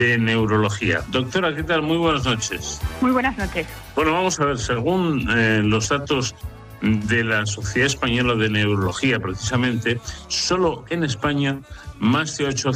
de neurología. Doctora, ¿qué tal? Muy buenas noches. Muy buenas noches. Bueno, vamos a ver, según los datos de la Sociedad Española de Neurología, precisamente, solo en España más de